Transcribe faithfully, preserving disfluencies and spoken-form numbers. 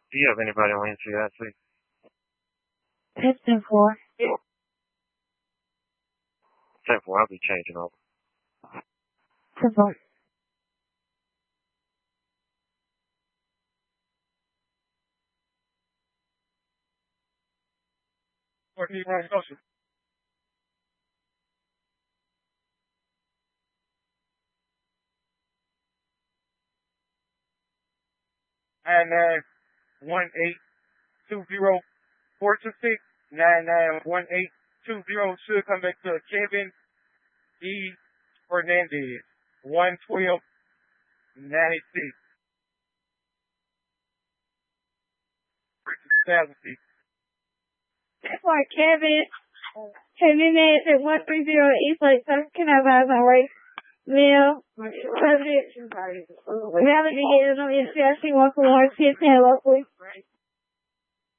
Do you have anybody on N C I C? Piston four. ten four, I'll be changing over. Simple. fourteen, wrong social. Nine nine one eight two zero four two six. Nine nine one eight two zero should come back to Kevin E. Fernandez. One twelve ninety six. That's why Kevin Jimenez at one three zero East Lake South. Can I buy my right? Mill, President, reality is on N C I C one for one, ten, locally.